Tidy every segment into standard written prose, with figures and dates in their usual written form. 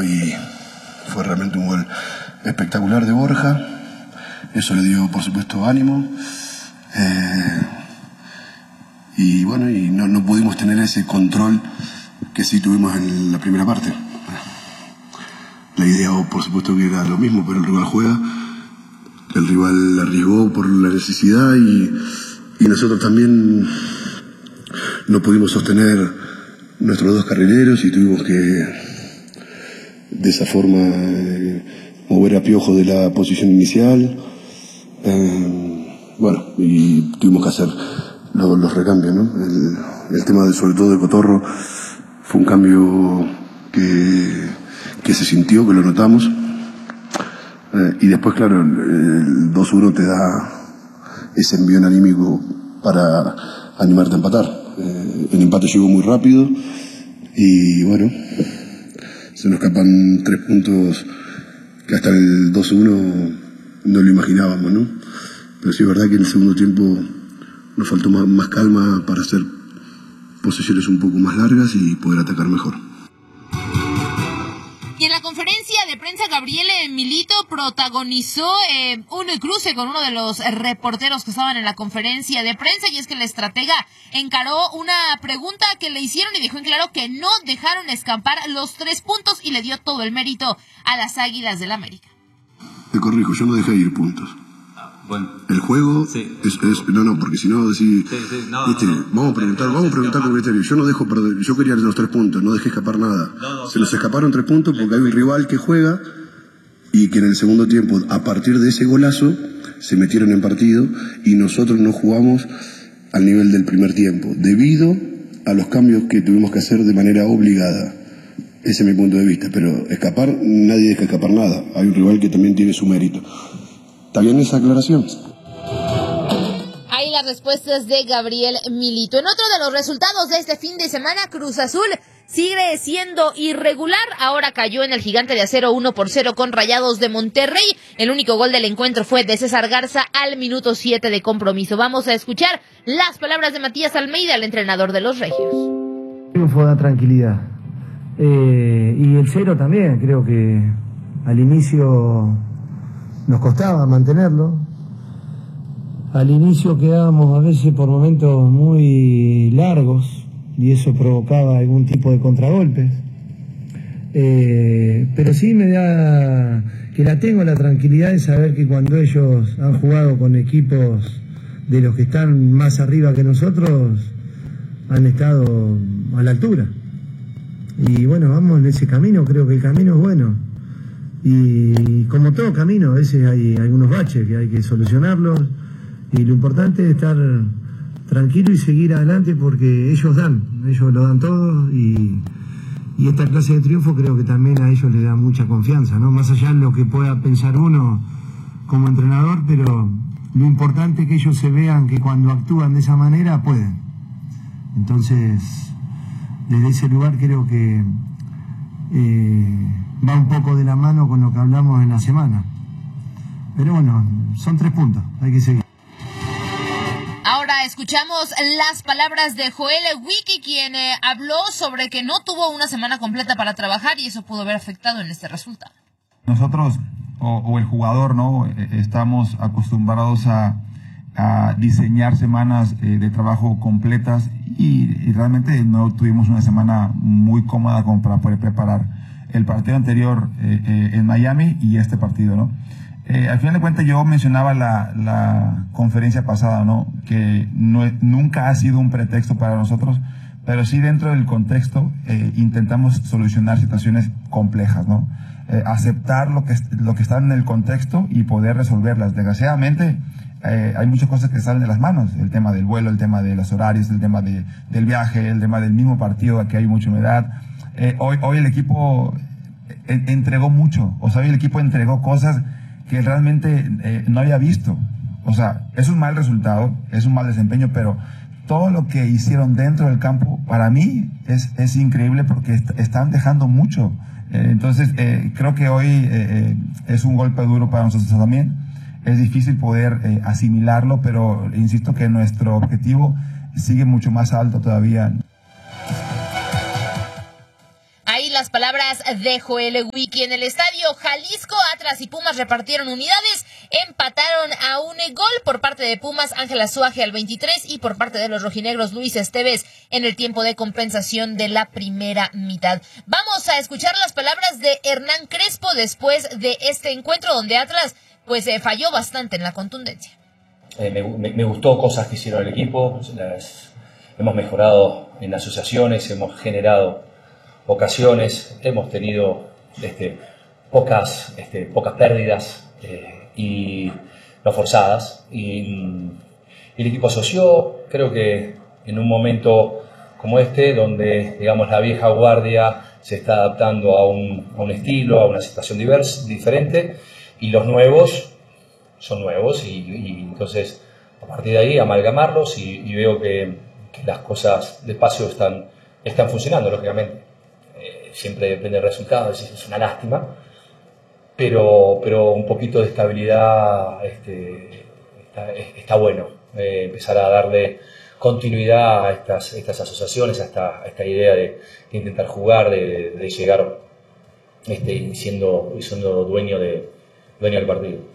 y fue realmente un gol espectacular de Borja. Eso le dio, por supuesto, ánimo. Y bueno, y no pudimos tener ese control que sí tuvimos en la primera parte. La idea, por supuesto, que era lo mismo, pero el rival juega, el rival arriesgó por la necesidad y nosotros también no pudimos sostener nuestros dos carrileros y tuvimos que, de esa forma, mover a Piojo de la posición inicial. Bueno, y tuvimos que hacer los recambios, ¿no? El tema, sobre todo de Cotorro, fue un cambio que se sintió, que lo notamos. Y después, claro, el 2-1 te da ese envión anímico para animarte a empatar. El empate llegó muy rápido y bueno, se nos escapan 3 puntos que hasta el 2-1 no lo imaginábamos, ¿no? Pero sí es verdad que en el segundo tiempo nos faltó más calma para hacer posesiones un poco más largas y poder atacar mejor. Y en la conferencia de prensa, Gabriel Milito protagonizó un cruce con uno de los reporteros que estaban en la conferencia de prensa, y es que el estratega encaró una pregunta que le hicieron y dejó en claro que no dejaron escapar los 3 puntos y le dio todo el mérito a las Águilas del América. Te corrijo, yo no dejé ir puntos. Bueno. El juego sí. No, porque si no decís, ¿viste? Vamos a preguntar con criterio. Yo no dejo perder, yo quería los 3 puntos, no dejé escapar nada. Se nos escaparon 3 puntos porque hay un rival que juega y que en el segundo tiempo, a partir de ese golazo, se metieron en partido y nosotros no jugamos al nivel del primer tiempo, debido a los cambios que tuvimos que hacer de manera obligada. Ese es mi punto de vista, pero escapar, nadie deja escapar nada. Hay un rival que también tiene su mérito. ¿Está bien esa aclaración? Ahí las respuestas de Gabriel Milito. En otro de los resultados de este fin de semana, Cruz Azul sigue siendo irregular. Ahora cayó en el Gigante de Acero 1-0 con Rayados de Monterrey. El único gol del encuentro fue de César Garza al minuto 7 de compromiso. Vamos a escuchar las palabras de Matías Almeida, el entrenador de los Regios. Triunfo da tranquilidad. Y el 0 también, creo que al inicio nos costaba mantenerlo. Al inicio quedábamos a veces por momentos muy largos y eso provocaba algún tipo de contragolpes. Pero sí me da que tengo la tranquilidad de saber que cuando ellos han jugado con equipos de los que están más arriba que nosotros, han estado a la altura. Y bueno, vamos en ese camino, creo que el camino es bueno. Y como todo camino, a veces hay algunos baches que hay que solucionarlos. Y lo importante es estar tranquilo y seguir adelante porque ellos lo dan todo. Y esta clase de triunfo creo que también a ellos les da mucha confianza, ¿no? Más allá de lo que pueda pensar uno como entrenador, pero lo importante es que ellos se vean que cuando actúan de esa manera pueden. Entonces, desde ese lugar creo que va un poco de la mano con lo que hablamos en la semana. Pero bueno, son 3 puntos, hay que seguir. Ahora escuchamos las palabras de Joel Wiki, quien habló sobre que no tuvo una semana completa para trabajar y eso pudo haber afectado en este resultado. Nosotros, o el jugador, ¿no? Estamos acostumbrados a diseñar semanas de trabajo completas y realmente no tuvimos una semana muy cómoda como para poder preparar el partido anterior en Miami y este partido, ¿no? Al final de cuentas yo mencionaba la conferencia pasada, ¿no? Que nunca ha sido un pretexto para nosotros, pero sí dentro del contexto intentamos solucionar situaciones complejas, ¿no? Aceptar lo que está en el contexto y poder resolverlas. Desgraciadamente hay muchas cosas que salen de las manos, el tema del vuelo, el tema de los horarios, el tema del viaje, el tema del mismo partido, aquí hay mucha humedad. Hoy el equipo entregó mucho, o sea, hoy el equipo entregó cosas que realmente no había visto. O sea, es un mal resultado, es un mal desempeño, pero todo lo que hicieron dentro del campo, para mí, es increíble porque están dejando mucho. Entonces, creo que hoy es un golpe duro para nosotros también. Es difícil poder asimilarlo, pero insisto que nuestro objetivo sigue mucho más alto todavía. Ahí las palabras de Joel Wiki. En el estadio Jalisco, Atlas y Pumas repartieron unidades, empataron a un gol por parte de Pumas, Ángel Azuaje al 23 y por parte de los rojinegros Luis Esteves en el tiempo de compensación de la primera mitad. Vamos a escuchar las palabras de Hernán Crespo después de este encuentro donde Atlas falló bastante en la contundencia. Me gustó cosas que hicieron el equipo, hemos mejorado en asociaciones, hemos generado ocasiones, hemos tenido pocas pérdidas y no forzadas, y el equipo asoció. Creo que en un momento como este, donde digamos la vieja guardia se está adaptando a un estilo, a una situación diferente, y los nuevos son nuevos, y entonces a partir de ahí amalgamarlos, y veo que las cosas despacio están funcionando. Lógicamente siempre depende del resultado, es una lástima, pero un poquito de estabilidad está bueno, empezar a darle continuidad a estas asociaciones, a esta idea de intentar jugar, de llegar siendo dueño del partido.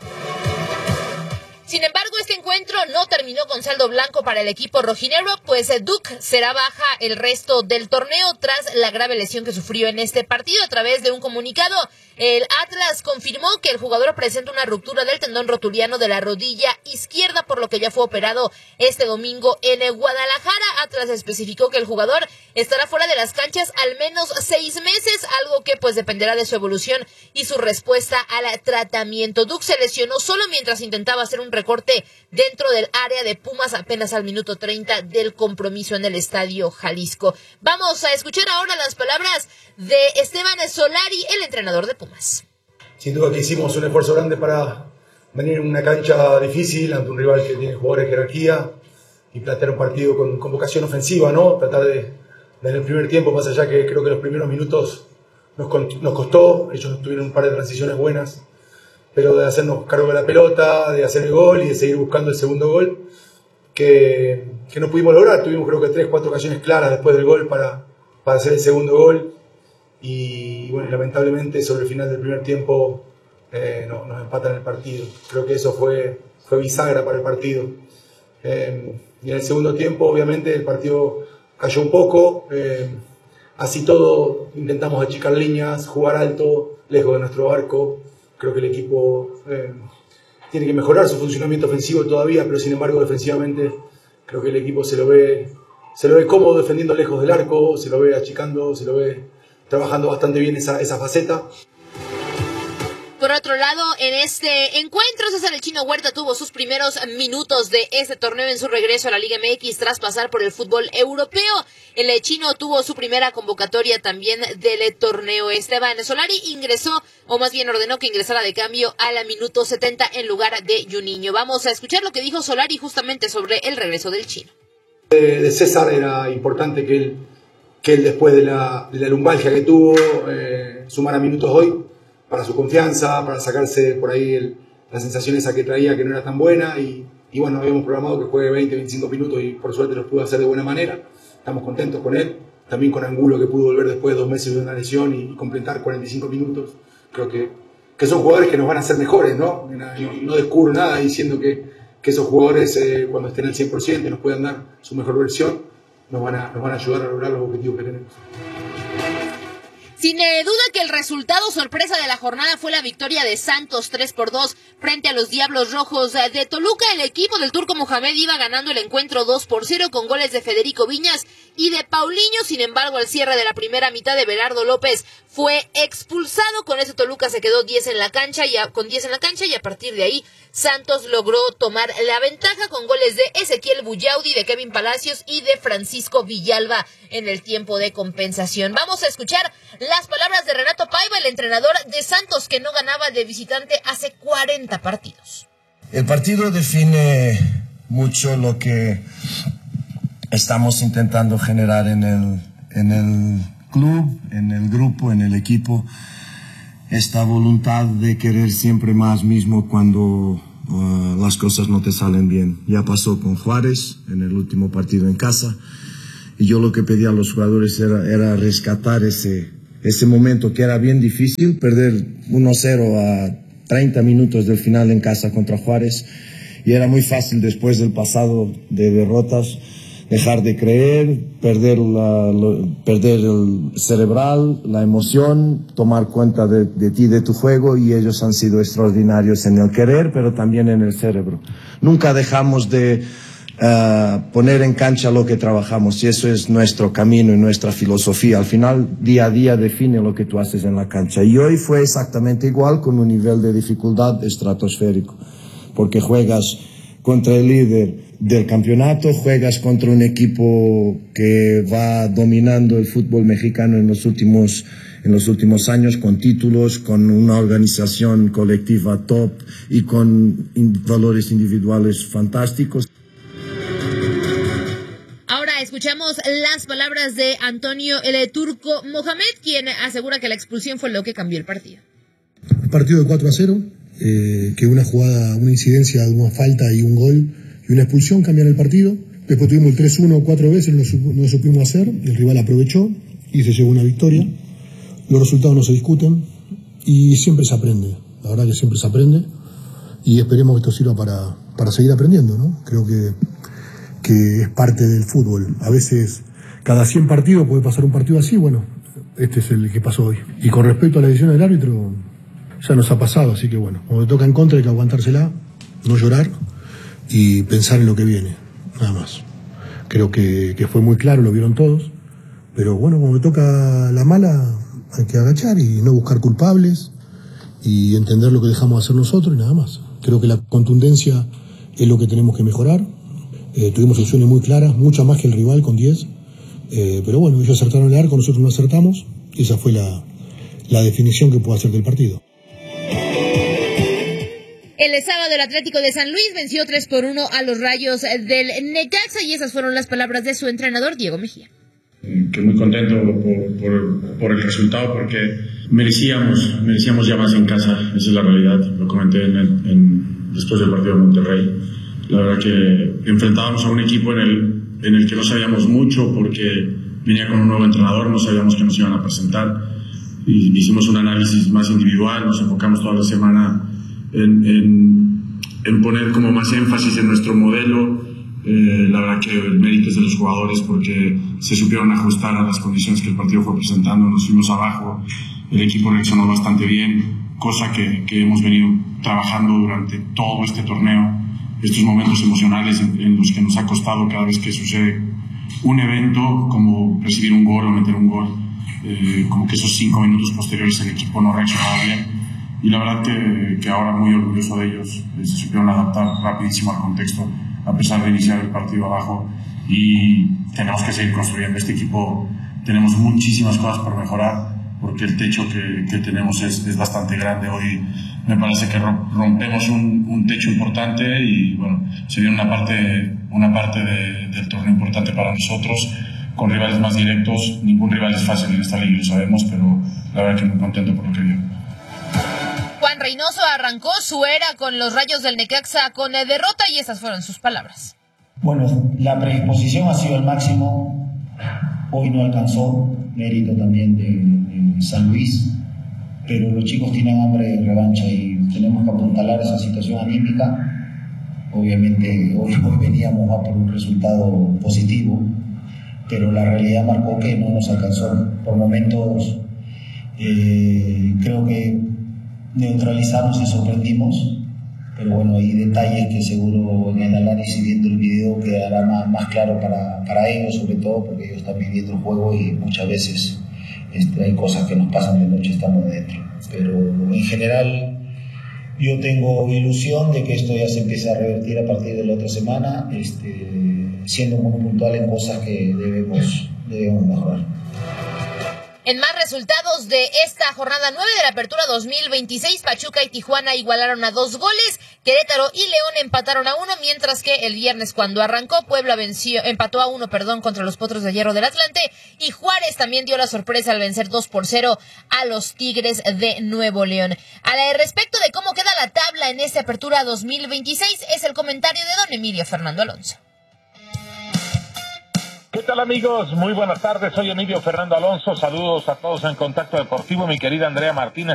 Sin embargo, este encuentro no terminó con saldo blanco para el equipo rojinegro, pues Duke será baja el resto del torneo tras la grave lesión que sufrió en este partido. A través de un comunicado, el Atlas confirmó que el jugador presenta una ruptura del tendón rotuliano de la rodilla izquierda, por lo que ya fue operado este domingo en Guadalajara. Atlas especificó que el jugador estará fuera de las canchas al menos 6 meses, algo que dependerá de su evolución y su respuesta al tratamiento. Duke se lesionó solo mientras intentaba hacer un recorte dentro del área de Pumas apenas al minuto 30 del compromiso en el estadio Jalisco. Vamos a escuchar ahora las palabras de Esteban Solari, el entrenador de Pumas. Sin duda que hicimos un esfuerzo grande para venir en una cancha difícil ante un rival que tiene jugadores de jerarquía y plantear un partido con vocación ofensiva, ¿no? Tratar de en el primer tiempo, más allá que creo que los primeros minutos nos costó, ellos tuvieron un par de transiciones buenas, pero de hacernos cargo de la pelota, de hacer el gol y de seguir buscando el segundo gol, que no pudimos lograr. Tuvimos creo que 3-4 ocasiones claras después del gol para hacer el segundo gol, y bueno, lamentablemente sobre el final del primer tiempo nos empatan el partido. Creo que eso fue bisagra para el partido. Y en el segundo tiempo obviamente el partido cayó un poco, así todo intentamos achicar líneas, jugar alto, lejos de nuestro arco. Creo que el equipo tiene que mejorar su funcionamiento ofensivo todavía, pero sin embargo defensivamente creo que el equipo se lo ve cómodo defendiendo lejos del arco, se lo ve achicando, se lo ve trabajando bastante bien esa faceta. Por otro lado, en este encuentro, César el Chino Huerta tuvo sus primeros minutos de este torneo en su regreso a la Liga MX tras pasar por el fútbol europeo. El Chino tuvo su primera convocatoria también del torneo. Esteban Solari ingresó, o más bien ordenó que ingresara de cambio a la minuto 70 en lugar de Juninho. Vamos a escuchar lo que dijo Solari justamente sobre el regreso del Chino. De César era importante que él después de la lumbalgia que tuvo, sumara minutos hoy, para su confianza, para sacarse por ahí la sensación esa que traía que no era tan buena, y bueno, habíamos programado que juegue 20-25 minutos y por suerte los pudo hacer de buena manera. Estamos contentos con él, también con Angulo, que pudo volver después de 2 meses de una lesión y completar 45 minutos. Creo que son jugadores que nos van a hacer mejores, ¿no? No descubro nada diciendo que esos jugadores cuando estén al 100% y nos puedan dar su mejor versión, nos van a ayudar a lograr los objetivos que tenemos. Sin duda que el resultado sorpresa de la jornada fue la victoria de Santos 3-2 frente a los Diablos Rojos de Toluca. El equipo del Turco Mohamed iba ganando el encuentro 2-0 con goles de Federico Viñas y de Paulinho. Sin embargo, al cierre de la primera mitad de Belardo López fue expulsado. Con ese Toluca se quedó 10 en la cancha y a partir de ahí Santos logró tomar la ventaja con goles de Ezequiel Buyaudi, de Kevin Palacios y de Francisco Villalba en el tiempo de compensación. Vamos a escuchar las palabras de Renato Paiva, el entrenador de Santos, que no ganaba de visitante hace 40 partidos. El partido define mucho lo que estamos intentando generar en el club, en el grupo, en el equipo. Esta voluntad de querer siempre más mismo cuando las cosas no te salen bien. Ya pasó con Juárez en el último partido en casa, y yo lo que pedía a los jugadores era rescatar ese ese momento que era bien difícil, perder 1-0 a 30 minutos del final en casa contra Juárez, y era muy fácil después del pasado de derrotas dejar de creer, perder el cerebral, la emoción, tomar cuenta de ti, de tu juego, y ellos han sido extraordinarios en el querer, pero también en el cerebro. Nunca dejamos de poner en cancha lo que trabajamos, y eso es nuestro camino y nuestra filosofía. Al final, día a día define lo que tú haces en la cancha, y hoy fue exactamente igual, con un nivel de dificultad estratosférico, porque juegas contra el líder del campeonato, juegas contra un equipo que va dominando el fútbol mexicano en los últimos años, con títulos, con una organización colectiva top y con valores individuales fantásticos. Ahora escuchamos las palabras de Antonio el Turco Mohamed, quien asegura que la expulsión fue lo que cambió el partido. Un partido de 4-0, que una jugada, una incidencia de una falta y un gol y una expulsión cambian el partido. Después tuvimos el 3-1 4 veces, no lo supimos hacer, el rival aprovechó y se llevó una victoria. Los resultados no se discuten y siempre se aprende, la verdad que siempre se aprende, y esperemos que esto sirva para seguir aprendiendo, ¿no? Creo que es parte del fútbol. A veces, cada 100 partidos puede pasar un partido así, bueno, este es el que pasó hoy. Y con respecto a la decisión del árbitro, ya nos ha pasado, así que bueno, cuando toca en contra hay que aguantársela, no llorar y pensar en lo que viene, nada más. Creo que fue muy claro, lo vieron todos, pero bueno, cuando toca la mala hay que agachar y no buscar culpables y entender lo que dejamos hacer nosotros y nada más. Creo que la contundencia es lo que tenemos que mejorar. Tuvimos opciones muy claras, muchas más que el rival con 10, pero bueno, ellos acertaron el arco, nosotros no acertamos, y esa fue la definición que puedo hacer del partido. El sábado el Atlético de San Luis venció 3-1 a los Rayos del Necaxa, y esas fueron las palabras de su entrenador Diego Mejía. Que muy contento por el resultado, porque merecíamos ya más en casa, esa es la realidad. Lo comenté después del partido de Monterrey. La verdad que enfrentábamos a un equipo en el que no sabíamos mucho, porque venía con un nuevo entrenador, no sabíamos que nos iban a presentar, y hicimos un análisis más individual, nos enfocamos toda la semana en poner como más énfasis en nuestro modelo. La verdad que el mérito es de los jugadores, porque se supieron ajustar a las condiciones que el partido fue presentando. Nos fuimos abajo, el equipo reaccionó bastante bien, cosa que hemos venido trabajando durante todo este torneo. Estos momentos emocionales en los que nos ha costado cada vez que sucede un evento, como recibir un gol o meter un gol, como que esos 5 minutos posteriores el equipo no reaccionaba bien, y la verdad que ahora muy orgulloso de ellos. Se supieron adaptar rapidísimo al contexto a pesar de iniciar el partido abajo, y tenemos que seguir construyendo este equipo. Tenemos muchísimas cosas por mejorar, porque el techo que tenemos es bastante grande. Hoy me parece que rompemos un techo importante, y bueno, se viene una parte del torneo importante para nosotros, con rivales más directos. Ningún rival es fácil en esta liga, lo sabemos, pero la verdad que muy contento por lo que vio. Juan Reynoso arrancó su era con los Rayos del Necaxa con derrota, y esas fueron sus palabras. Bueno, la predisposición ha sido al máximo, hoy no alcanzó, mérito también de San Luis, pero los chicos tienen hambre de revancha y tenemos que apuntalar esa situación anímica. Obviamente hoy veníamos a por un resultado positivo, pero la realidad marcó que no nos alcanzó. Por momentos creo que neutralizamos y sorprendimos, pero bueno, hay detalles que seguro en el análisis, viendo el video, quedará más claro para ellos, sobre todo porque ellos están viviendo el juego y muchas veces hay cosas que nos pasan de noche estando dentro. Pero en general yo tengo ilusión de que esto ya se empiece a revertir a partir de la otra semana, siendo muy puntual en cosas que debemos mejorar. En más resultados de esta jornada 9 de la Apertura 2026, Pachuca y Tijuana igualaron a 2 goles, Querétaro y León empataron a 1, mientras que el viernes, cuando arrancó, Puebla empató a 1 contra los Potros de Hierro del Atlante, y Juárez también dio la sorpresa al vencer 2-0 a los Tigres de Nuevo León. Respecto de cómo queda la tabla en esta Apertura 2026, es el comentario de don Emilio Fernando Alonso. ¿Qué tal, amigos? Muy buenas tardes, soy Emilio Fernando Alonso, saludos a todos en Contacto Deportivo, mi querida Andrea Martínez.